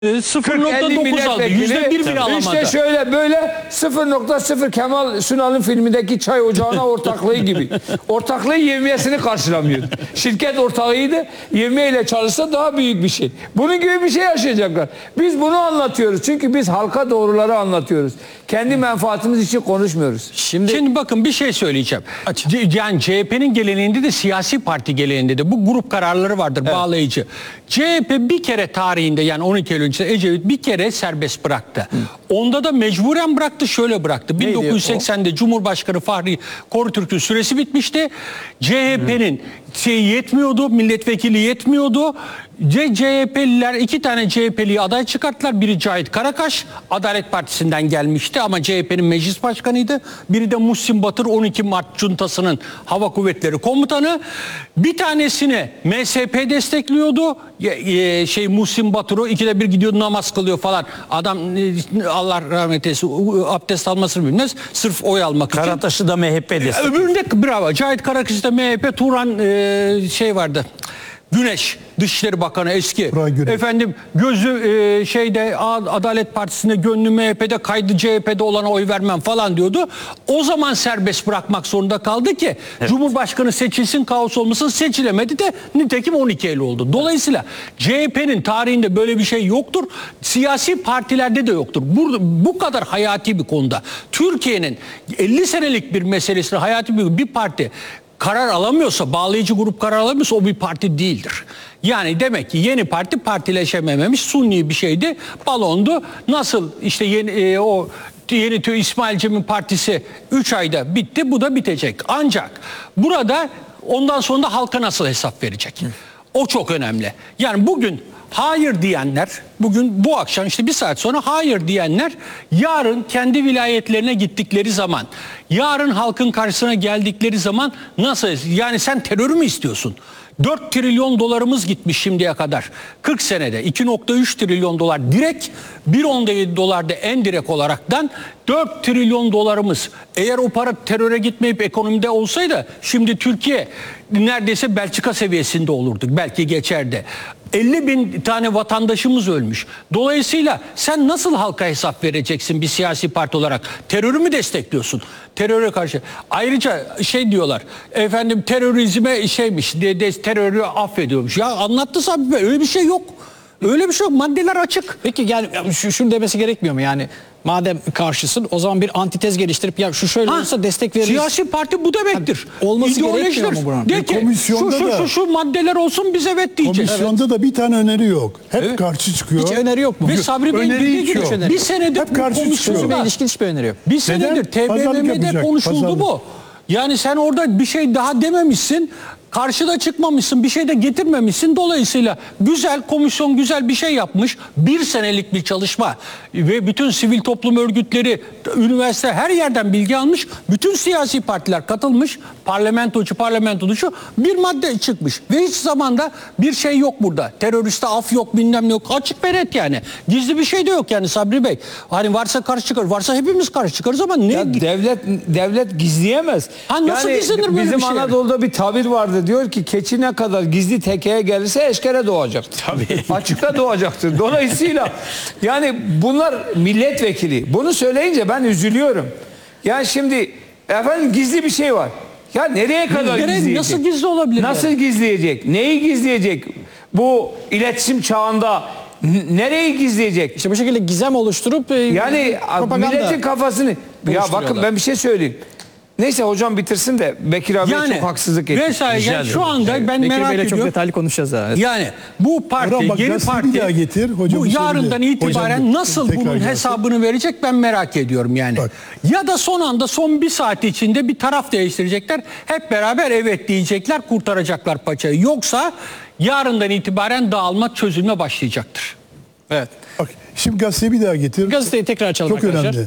0.9 aldı. %1 bile alamadı. İşte şöyle böyle 0.0 Kemal Sunal'ın filmindeki çay ocağına ortaklığı gibi. Ortaklığı yevmiyesini karşılamıyordu. Şirket ortağıydı. Yevmiyeyle çalışsa daha büyük bir şey. Bunun gibi bir şey yaşayacaklar. Biz bunu anlatıyoruz. Çünkü biz halka doğruları anlatıyoruz. Kendi menfaatimiz için konuşmuyoruz. Şimdi bakın bir şey söyleyeceğim. Yani CHP'nin geleneğinde de siyasi parti geleneğinde de bu grup kararları vardır, bağlayıcı. CHP bir kere tarihinde, yani 12 Eylül öncesi Ecevit bir kere serbest bıraktı. Onda da mecburen bıraktı, şöyle bıraktı. 1980'de Cumhurbaşkanı Fahri Korutürk'ün süresi bitmişti. CHP'nin yetmiyordu, milletvekili yetmiyordu. CHP'liler, 2 tane CHP'liyi aday çıkarttılar. Biri Cahit Karakaş, Adalet Partisi'nden gelmişti ama CHP'nin meclis başkanıydı. Biri de Muhsin Batır, 12 Mart Cuntası'nın Hava Kuvvetleri Komutanı. Bir tanesini MSP destekliyordu. Muhsin Batır'ı 2'de 1 gidiyor namaz kılıyor falan. Adam Allah rahmet eylesin abdest almasını bilmez. Sırf oy almak için. Karataş'ı da MHP destekliyor. Öbüründe bravo. Cahit Karakaş'ta MHP, Turan vardı. Güneş, Dışişleri Bakanı eski. Efendim gözü Adalet Partisi'nde, gönlü MHP'de, kaydı CHP'de olana oy vermem falan diyordu. O zaman serbest bırakmak zorunda kaldı ki Cumhurbaşkanı seçilsin, kaos olmasın, seçilemedi de nitekim 12 Eylül oldu. Dolayısıyla CHP'nin tarihinde böyle bir şey yoktur. Siyasi partilerde de yoktur. Bu kadar hayati bir konuda Türkiye'nin 50 senelik bir meselesine hayati bir parti karar alamıyorsa, bağlayıcı grup karar alamıyorsa o bir parti değildir. Yani demek ki yeni parti partileşememiş, suni bir şeydi, balondu. Nasıl işte yeni İsmail Cem'in partisi 3 ayda bitti, bu da bitecek. Ancak burada ondan sonra da halka nasıl hesap verecek? O çok önemli. Yani bugün hayır diyenler, bu akşam işte bir saat sonra hayır diyenler yarın kendi vilayetlerine gittikleri zaman, yarın halkın karşısına geldikleri zaman nasıl? Yani sen terörü mü istiyorsun? 4 trilyon dolarımız gitmiş şimdiye kadar. 40 senede 2.3 trilyon dolar direkt, 1.7 dolar da en direkt olaraktan 4 trilyon dolarımız. Eğer o para teröre gitmeyip ekonomide olsaydı şimdi Türkiye neredeyse Belçika seviyesinde olurduk. Belki geçerdi. 50 bin tane vatandaşımız ölmüş. Dolayısıyla sen nasıl halka hesap vereceksin bir siyasi parti olarak? Terörü mü destekliyorsun? Teröre karşı. Ayrıca diyorlar, efendim terörizme terörü affediyormuş. Ya anlattı Sabri Bey, öyle bir şey yok. Öyle bir şey yok. Maddeler açık. Peki yani şunu demesi gerekmiyor mu yani? Madem karşısın, o zaman bir antitez geliştirip ya şu şöyle olursa destek veririz. Siyasi parti bu demektir. Olması gerekmiyor mu buna? De ki şu maddeler olsun, biz evet diyeceğiz. Komisyonda da bir tane öneri yok. Hep karşı çıkıyor. Hiç öneri yok mu? Ve Sabri Bey'in dediği gibi bir senedir hep karşı komisyonda ilişkin hiçbir öneri yok. Bir senedir TBMM'de konuşuldu bu. Yani sen orada bir şey daha dememişsin. Karşıda çıkmamışsın, bir şey de getirmemişsin. Dolayısıyla komisyon güzel bir şey yapmış. 1 senelik bir çalışma ve bütün sivil toplum örgütleri, üniversite, her yerden bilgi almış. Bütün siyasi partiler katılmış. Parlamento dışı bir madde çıkmış. Ve hiç zamanda bir şey yok burada. Teröriste af yok, bilmem ne yok. Açık ve net yani. Gizli bir şey de yok yani Sabri Bey. Hani varsa karşı çıkar. Varsa hepimiz karşı çıkarız ama ne? Ya devlet gizleyemez. Nasıl gizlenir böyle bizim bir şey? Anadolu'da bir tabir vardı. Diyor ki keçi ne kadar gizli tekeye gelirse eşkere doğacaktır. Tabii. Açıkta doğacaktır. Dolayısıyla yani bunlar milletvekili. Bunu söyleyince ben üzülüyorum. Yani şimdi efendim gizli bir şey var. Ya nereye kadar gizleyecek? Nasıl gizli olabilir? Nasıl gizleyecek? Neyi gizleyecek? Bu iletişim çağında nereyi gizleyecek? İşte bu şekilde gizem oluşturup yani milletin kafasını... Ya bakın ben bir şey söyleyeyim. Neyse hocam bitirsin de Bekir abi çok haksızlık etti. Vesaire şu anda ben Bekir merak Bey'le ediyorum. çok detaylı konuşacağız. Evet. Yani bu parti, yeni parti bu yarından itibaren nasıl bunun hesabını verecek ben merak ediyorum yani. Bak. Ya da son bir saat içinde bir taraf değiştirecekler. Hep beraber evet diyecekler, kurtaracaklar paçayı. Yoksa yarından itibaren dağılma, çözülme başlayacaktır. Evet. Bak, şimdi gazeteyi bir daha getir. Gazeteyi tekrar açalım çok arkadaşlar. Önemli.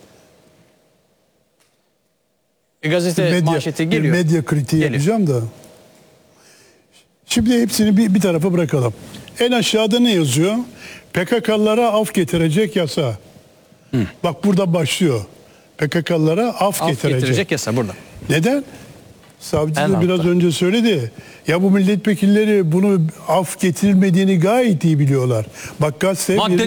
Gazete manşeti geliyor. Medya kritiği yapacağım da. Şimdi hepsini bir tarafa bırakalım. En aşağıda ne yazıyor? PKK'lılara af getirecek yasa. Bak burada başlıyor. PKK'lılara af getirecek yasa burada. Neden? Savcı En da biraz altta. önce söyledi. Ya bu milletvekilleri bunu af getirilmediğini gayet iyi biliyorlar. Bak gazete Madde